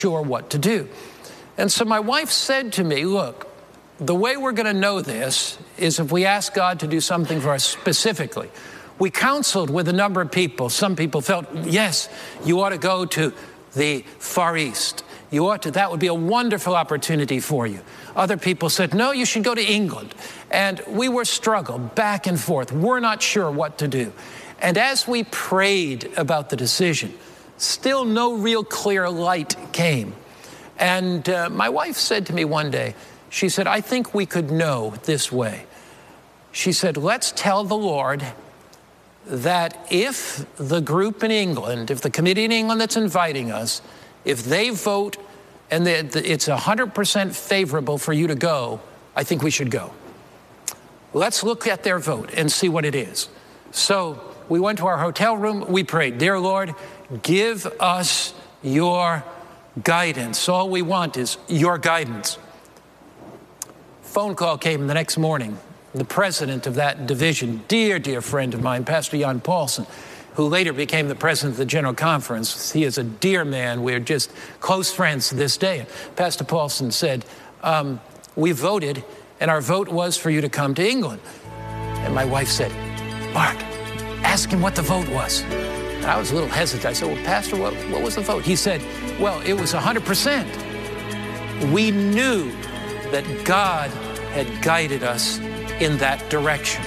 sure what to do. And so my wife said to me, look, the way we're going to know this is if we ask God to do something for us specifically. We counseled with a number of people. Some people felt, yes, you ought to go to the Far East. You ought to, that would be a wonderful opportunity for you. Other people said, no, you should go to England. And we were struggled back and forth. We're not sure what to do. And as we prayed about the decision, still no real clear light came. And my wife said to me one day, she said, I think we could know this way. She said, let's tell the Lord that if the group in England, if the committee in England that's inviting us, if they vote and it's 100% favorable for you to go, I think we should go. Let's look at their vote and see what it is. So we went to our hotel room, we prayed, dear Lord, give us your guidance. All we want is your guidance. Phone call came the next morning. The president of that division, dear friend of mine, Pastor Jan Paulsen, who later became the president of the General Conference. He is a dear man. We're just close friends to this day. Pastor Paulsen said, we voted, and our vote was for you to come to England. And my wife said, Mark, ask him what the vote was. And I was a little hesitant. I said, well, Pastor, what was the vote? He said, well, it was 100%. We knew that God had guided us in that direction.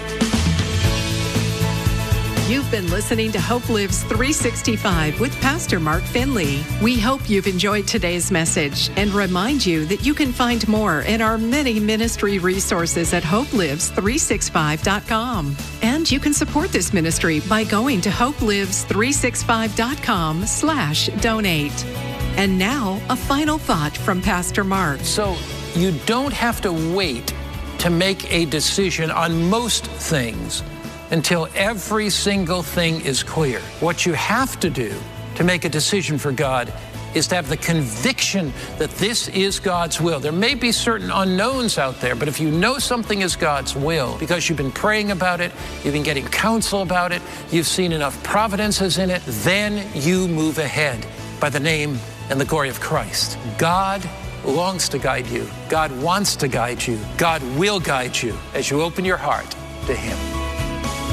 You've been listening to Hope Lives 365 with Pastor Mark Finley. We hope you've enjoyed today's message and remind you that you can find more in our many ministry resources at hopelives365.com. And you can support this ministry by going to hopelives365.com/donate. And now, a final thought from Pastor Mark. So you don't have to wait to make a decision on most things until every single thing is clear. What you have to do to make a decision for God is to have the conviction that this is God's will. There may be certain unknowns out there, but if you know something is God's will, because you've been praying about it, you've been getting counsel about it, you've seen enough providences in it, then you move ahead by the name and the glory of Christ. God longs to guide you. God wants to guide you. God will guide you as you open your heart to Him.